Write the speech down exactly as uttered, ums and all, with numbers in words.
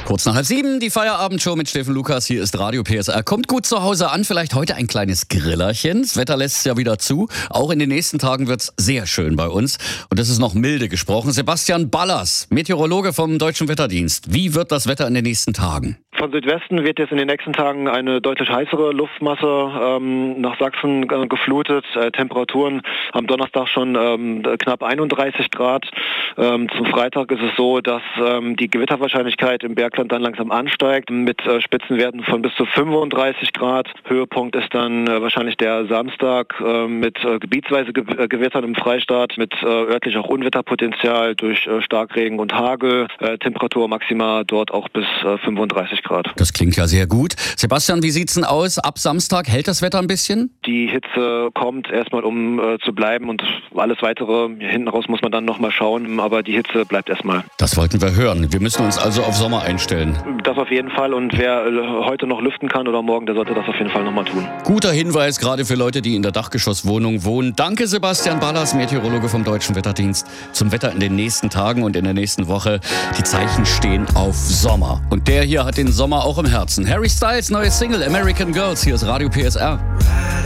Kurz nach halb sieben, die Feierabendshow mit Steffen Lukas. Hier ist Radio P S R. Kommt gut zu Hause an, vielleicht heute ein kleines Grillerchen. Das Wetter lässt es ja wieder zu. Auch in den nächsten Tagen wird's sehr schön bei uns. Und das ist noch milde gesprochen. Sebastian Ballas, Meteorologe vom Deutschen Wetterdienst. Wie wird das Wetter in den nächsten Tagen? Von Südwesten wird jetzt in den nächsten Tagen eine deutlich heißere Luftmasse ähm, nach Sachsen äh, geflutet. Äh, Temperaturen am Donnerstag schon ähm, knapp einunddreißig Grad. Ähm, zum Freitag ist es so, dass ähm, die Gewitterwahrscheinlichkeit im Bergland dann langsam ansteigt mit äh, Spitzenwerten von bis zu fünfunddreißig Grad. Höhepunkt ist dann äh, wahrscheinlich der Samstag äh, mit äh, gebietsweise Ge äh, Gewittern im Freistaat, mit äh, örtlich auch Unwetterpotenzial durch äh, Starkregen und Hagel. Äh, Temperatur maximal dort auch bis äh, fünfunddreißig Grad. Das klingt ja sehr gut. Sebastian, wie sieht's denn aus? Ab Samstag hält das Wetter ein bisschen? Die Hitze kommt erstmal, um äh, zu bleiben, und alles Weitere hinten raus muss man dann nochmal schauen, aber die Hitze bleibt erstmal. Das wollten wir hören. Wir müssen uns also auf Sommer einstellen. Das auf jeden Fall, und wer äh, heute noch lüften kann oder morgen, der sollte das auf jeden Fall nochmal tun. Guter Hinweis, gerade für Leute, die in der Dachgeschosswohnung wohnen. Danke, Sebastian Ballas, Meteorologe vom Deutschen Wetterdienst. Zum Wetter in den nächsten Tagen und in der nächsten Woche. Die Zeichen stehen auf Sommer. Und der hier hat den Sommer auch im Herzen. Harry Styles, neue Single American Girls. Hier ist Radio P S R.